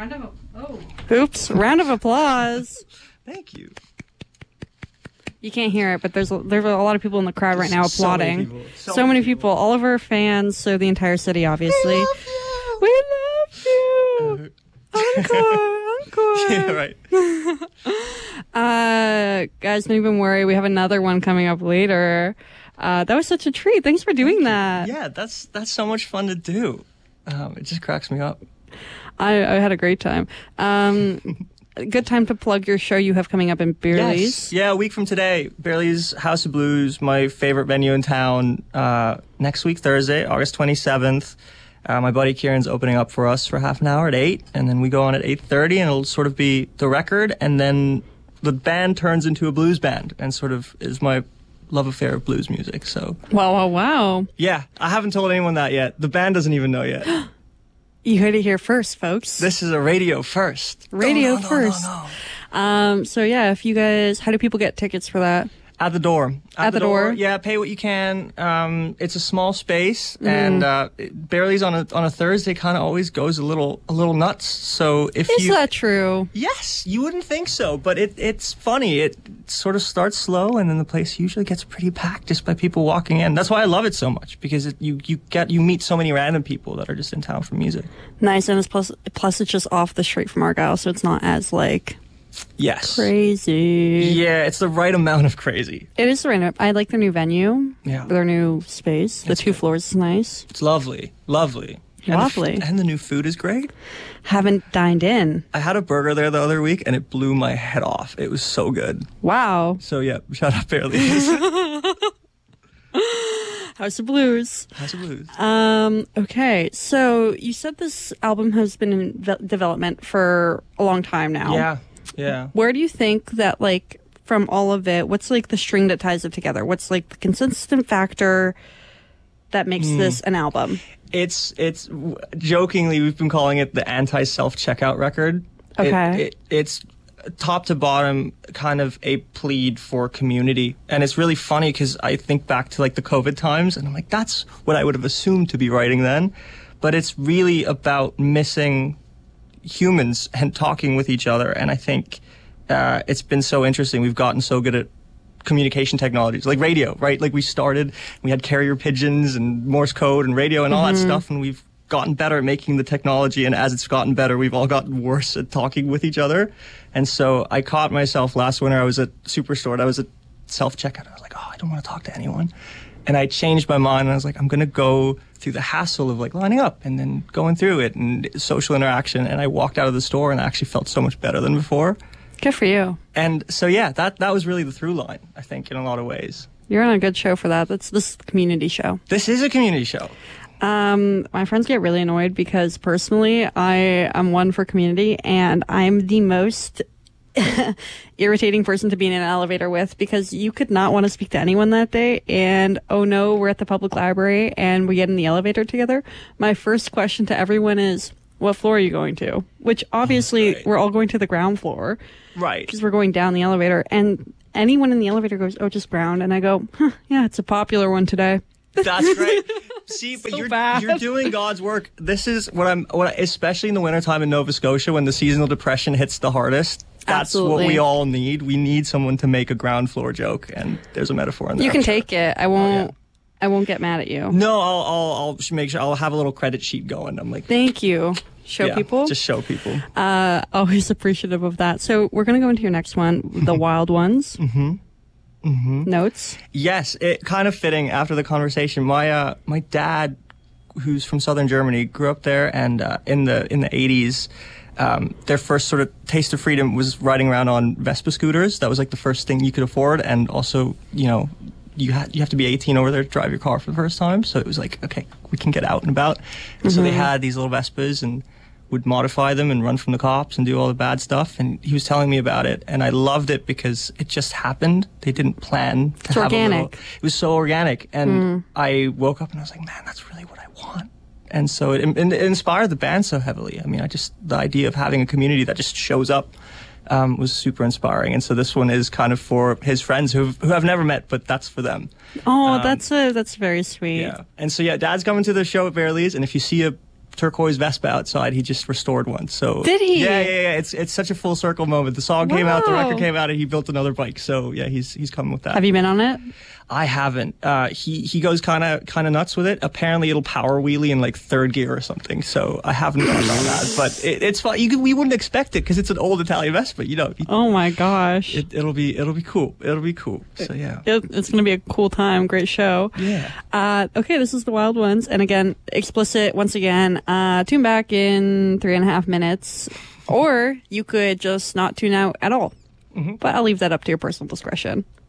Oops! Round of applause. Thank you. You can't hear it, but there's a lot of people in the crowd right now So many applauding. people. So many people. All of our fans, so the entire city, obviously. We love you. Encore. Yeah, right. Guys, don't even worry. We have another one coming up later. That was such a treat. Thanks for doing that. Yeah, that's so much fun to do. It just cracks me up. I had a great time. Good time to plug your show you have coming up in Bearley's. Yes. Yeah, a week from today, Bearley's House of Blues, my favorite venue in town. Next week, Thursday, August 27th. My buddy Kieran's opening up for us for half an hour at 8, and then we go on at 8:30, and it'll sort of be the record, and then the band turns into a blues band, and sort of is my love affair of blues music. So Wow. yeah, I haven't told anyone that yet. The band doesn't even know yet. You heard it here first, folks. This is a radio first. Radio No. So yeah, if you guys, how do people get tickets for that? At the door. At the door? Yeah, pay what you can. It's a small space, and Bearley's on a Thursday kind of always goes a little nuts. So if Is that true? Yes, you wouldn't think so, but it's funny. It sort of starts slow, and then the place usually gets pretty packed just by people walking in. That's why I love it so much, because you meet so many random people that are just in town for music. Nice, and plus it's just off the street from Argyle, so it's not as Yes. crazy. Yeah, it's the right amount of crazy. It is random. I like their new venue. Yeah. Their new space. The 2 floors is nice. It's lovely. Lovely. And the new food is great. Haven't dined in. I had a burger there the other week, and it blew my head off. It was so good. Wow. So yeah, shout out Bearley's. House of Blues. House of Blues. Okay, so you said this album has been in development for a long time now. Yeah. Where do you think that, from all of it, what's, the string that ties it together? What's, the consistent factor that makes this an album? It's jokingly, we've been calling it the anti-self-checkout record. Okay. It's top to bottom kind of a plead for community. And it's really funny because I think back to, the COVID times, and I'm like, that's what I would have assumed to be writing then. But it's really about missing humans and talking with each other, and I think it's been so interesting. We've gotten so good at communication technologies, like radio, right? We had carrier pigeons and Morse code and radio and all that stuff, and we've gotten better at making the technology, and as it's gotten better, we've all gotten worse at talking with each other. And so I caught myself last winter. I was at Superstore, I was at self-checkout. I was like, I don't want to talk to anyone. And I changed my mind, and I was like, I'm going to go through the hassle of lining up and then going through it and social interaction. And I walked out of the store and I actually felt so much better than before. Good for you. And so, yeah, that was really the through line, I think, in a lot of ways. You're on a good show for that. This is a community show. This is a community show. My friends get really annoyed because personally, I am one for community, and I'm the most irritating person to be in an elevator with, because you could not want to speak to anyone that day, and oh no, we're at the public library and we get in the elevator together. My first question to everyone is, what floor are you going to? Which obviously we're all going to the ground floor. Right. Because we're going down the elevator, and anyone in the elevator goes, just ground. And I go, yeah, it's a popular one today. That's great. See, but so you're doing God's work. This is especially in the wintertime in Nova Scotia, when the seasonal depression hits the hardest. That's Absolutely. what we all need. We need someone to make a ground floor joke, and there's a metaphor in there. You can take it. I won't get mad at you. No, I'll make sure I'll have a little credit sheet going. I'm like, thank you. Show people. Just show people. Always appreciative of that. So we're gonna go into your next one, The Wild Ones. Notes. Yes, it kind of fitting after the conversation. My dad, who's from southern Germany, grew up there, and in the 80s. Their first sort of taste of freedom was riding around on Vespa scooters. That was the first thing you could afford, and also, you have to be 18 over there to drive your car for the first time. So it was okay, we can get out and about. And so they had these little Vespas and would modify them and run from the cops and do all the bad stuff. And he was telling me about it, and I loved it because it just happened. They didn't plan to have organic. It was so organic, and I woke up and I was like, man, that's really what I want. And so it inspired the band so heavily. I mean, the idea of having a community that just shows up was super inspiring. And so this one is kind of for his friends who I've never met, but that's for them. Oh, that's very sweet. Yeah. And so, Dad's coming to the show at Bearley's, and if you see a turquoise Vespa outside. He just restored one. So Did he? Yeah. It's such a full circle moment. The song came out, the Wow. record came out, and he built another bike. So yeah, he's coming with that. Have you been on it? I haven't. He goes kind of nuts with it. Apparently, it'll power wheelie in like third gear or something. So I haven't gone on that, but it's fun. We wouldn't expect it because it's an old Italian Vespa. Oh my gosh. It'll be cool. It'll be cool. So yeah. It's going to be a cool time. Great show. Yeah. Okay, this is the Wild Ones. And again, explicit once again. Tune back in 3.5 minutes. Or you could just not tune out at all. But I'll leave that up to your personal discretion.